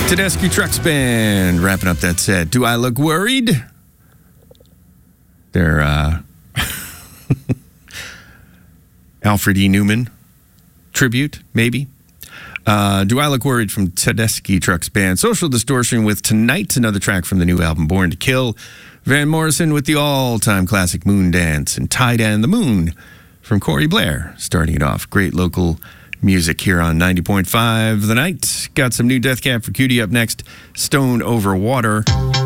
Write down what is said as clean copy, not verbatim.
Tedeschi Trucks Band wrapping up that set. Do I Look Worried? They're Alfred E. Newman tribute, maybe. Do I Look Worried from Tedeschi Trucks Band. Social Distortion with Tonight, another track from the new album Born to Kill. Van Morrison with the all-time classic Moon Dance. And Tide and the Moon from Corey Blair, starting it off. Great local music here on 90.5 The Night. Got some new Death Cab for Cutie up next. Stone Over Water.